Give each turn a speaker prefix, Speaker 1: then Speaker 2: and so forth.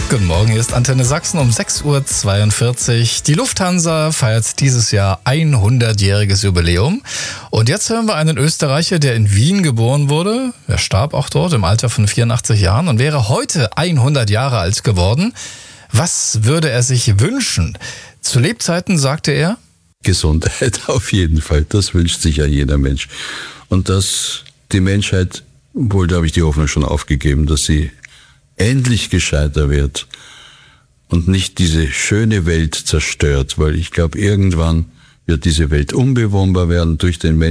Speaker 1: Guten Morgen, hier ist Antenne Sachsen um 6.42 Uhr. Die Lufthansa feiert dieses Jahr 100-jähriges Jubiläum. Und jetzt hören wir einen Österreicher, der in Wien geboren wurde. Er starb auch dort im Alter von 84 Jahren und wäre heute 100 Jahre alt geworden. Was würde er sich wünschen? Zu Lebzeiten sagte er:
Speaker 2: Gesundheit auf jeden Fall, das wünscht sich ja jeder Mensch. Und dass die Menschheit, obwohl da habe ich die Hoffnung schon aufgegeben, dass sie endlich gescheiter wird und nicht diese schöne Welt zerstört, weil ich glaube, irgendwann wird diese Welt unbewohnbar werden durch den Menschen.